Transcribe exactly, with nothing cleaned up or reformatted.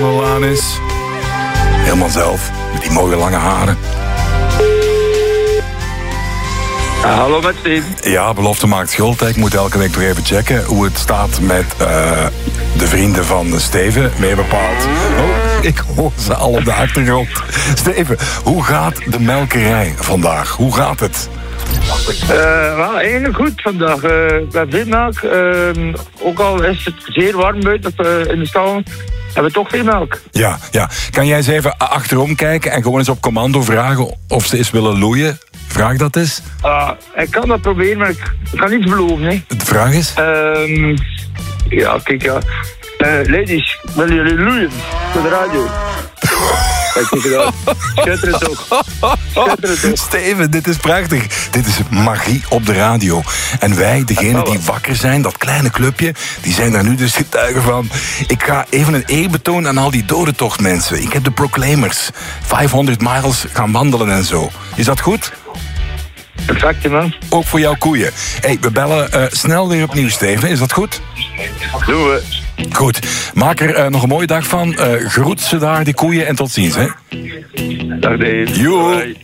al aan is. Helemaal zelf, met die mooie lange haren. Uh, hallo met Steve. Ja, belofte maakt schuld. Hè. Ik moet elke week nog even checken hoe het staat met uh, de vrienden van Steven. Meer bepaald. Oh, ik hoor ze al op de achtergrond. Steven, hoe gaat de melkerij vandaag? Hoe gaat het? Uh, well, eigenlijk goed vandaag. Uh, we hebben veel melk. Uh, ook al is het zeer warm buiten uh, in de stal, hebben we toch veel melk. Ja, ja. Kan jij eens even achterom kijken en gewoon eens op commando vragen of ze eens willen loeien? Vraag dat eens. Uh, ik kan dat proberen, maar ik kan niets beloven. Hè. De vraag is? Uh, ja, kijk ja. Uh, ladies, willen jullie loeien voor de radio? Kijk, kijk dat. Schitterend toch? Schitterend toch? Steven, dit is prachtig. Dit is magie op de radio. En wij, degenen die wakker zijn, dat kleine clubje, die zijn daar nu dus getuigen van. Ik ga even een eerbetoon aan al die dodentochtmensen. Ik heb de Proclaimers. vijfhonderd miles gaan wandelen en zo. Is dat goed? Perfect, man. Ook voor jouw koeien. Hey, we bellen uh, snel weer opnieuw, Steven. Is dat goed? Doen we. Goed. Maak er uh, nog een mooie dag van. Uh, groet ze daar, die koeien. En tot ziens, hè. Dag, Dave. Joe.